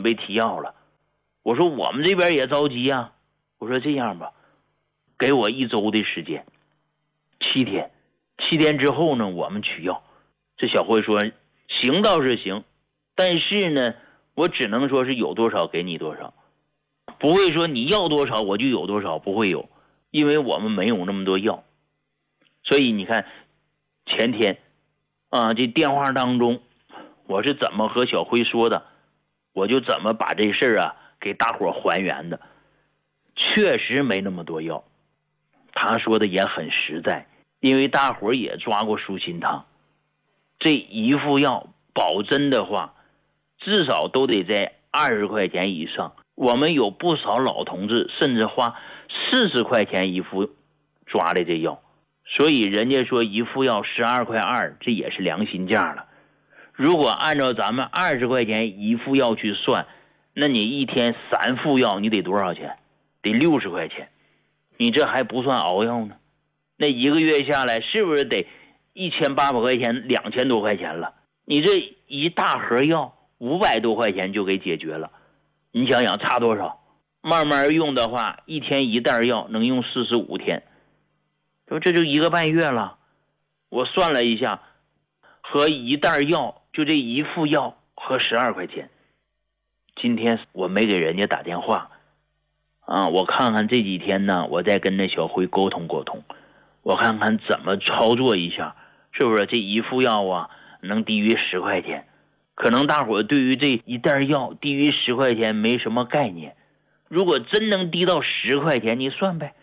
准备提药了。我说我们这边也着急啊，我说这样吧，给我1周的时间，7天，7天之后呢我们取药。这小辉说行倒是行，但是呢我只能说是有多少给你多少，不会说你要多少我就有多少，不会有，因为我们没有那么多药。所以你看前天这电话当中我是怎么和小辉说的，我就怎么把这事给大伙还原的。确实没那么多药，他说的也很实在，因为大伙也抓过舒心汤，这一副药保真的话至少都得在20块钱以上。我们有不少老同志甚至花40块钱一副抓的这药，所以人家说一副药12.2块，这也是良心价了。如果按照咱们20块钱一副药去算，那你一天3副药你得多少钱？得60块钱。你这还不算熬药呢，那一个月下来是不是得1800块钱，2000多块钱了？你这一大盒药500多块钱就给解决了，你想想差多少？慢慢用的话，一天1袋药能用45天，这就1个半月了。我算了一下，和1袋药就这一副药合12块钱。今天我没给人家打电话我看看这几天呢，我再跟那小辉沟通沟通，我看看怎么操作一下，是不是这一副药能低于10块钱？可能大伙对于这一袋药低于10块钱没什么概念。如果真能低到10块钱，你算呗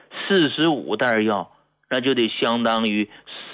，45袋药那就得相当于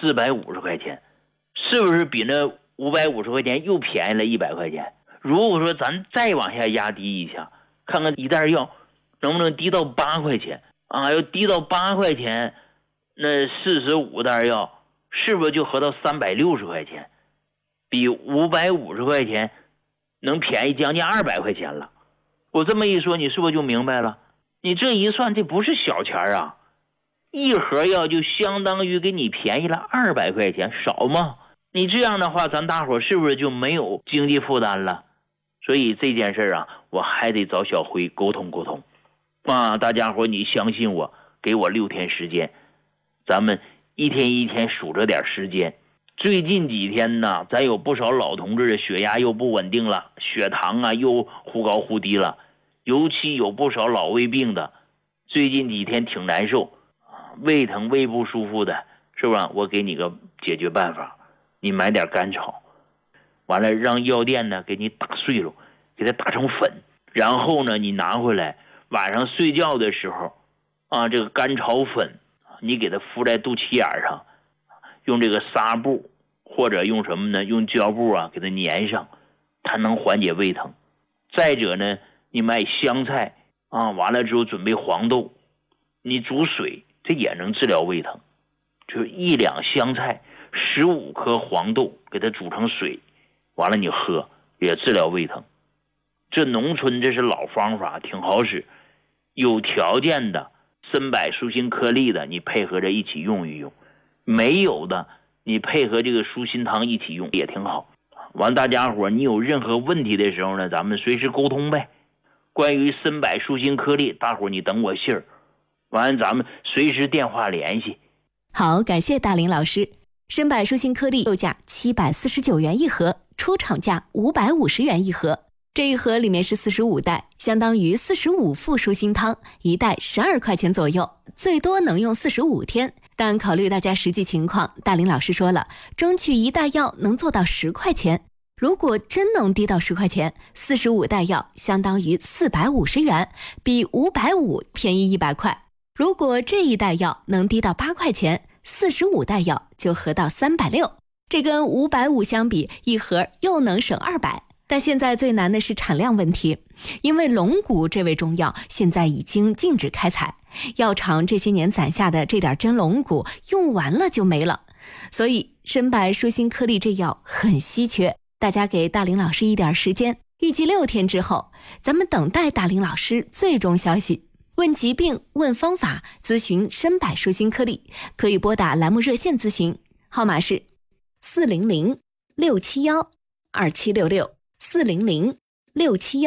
450块钱，是不是比那550块钱又便宜了100块钱？如果说咱再往下压低一下，看看一袋药能不能低到8块钱要低到8块钱，那45袋药是不是就合到360块钱？比550块钱能便宜将近200块钱了。我这么一说，你是不是就明白了？你这一算，这不是小钱啊！一盒药就相当于给你便宜了200块钱，少吗？你这样的话，咱大伙是不是就没有经济负担了？所以这件事我还得找小辉沟通沟通大家伙你相信我，给我6天时间，咱们一天一天数着点时间。最近几天呢，咱有不少老同志的血压又不稳定了，血糖又忽高忽低了，尤其有不少老胃病的，最近几天挺难受，胃疼胃不舒服的，是吧？我给你个解决办法，你买点甘草，完了让药店呢给你打碎了，给它打成粉，然后呢你拿回来，晚上睡觉的时候这个甘草粉你给它敷在肚脐眼上，用这个纱布或者用什么呢？用胶布给它粘上，它能缓解胃疼。再者呢，你买香菜完了之后准备黄豆，你煮水，这也能治疗胃疼。就是1两香菜，15颗黄豆，给它煮成水，完了你喝，也治疗胃疼。这农村这是老方法，挺好使。有条件的参柏舒心颗粒的，你配合着一起用一用；没有的，你配合这个舒心汤一起用也挺好。完，大家伙你有任何问题的时候呢，咱们随时沟通呗。关于参柏舒心颗粒，大伙你等我信儿，完咱们随时电话联系。 好，感谢大林老师。参柏舒心颗粒售价749元一盒，出厂价550元一盒。这一盒里面是45袋，相当于45副舒心汤，一袋12块钱左右，最多能用45天。但考虑大家实际情况，大林老师说了，争取一袋药能做到10块钱。如果真能低到10块钱，45袋药相当于450元，比550便宜100块。如果这一袋药能低到8块钱，45袋药就合到360，这跟550相比，一盒又能省200。但现在最难的是产量问题，因为龙骨这味中药现在已经禁止开采，药厂这些年攒下的这点真龙骨用完了就没了，所以参柏舒心颗粒这药很稀缺。大家给大林老师一点时间，预计6天之后，咱们等待大林老师最终消息。问疾病、问方法、咨询参柏舒心颗粒，可以拨打栏目热线咨询，号码是400-671-2766，400-671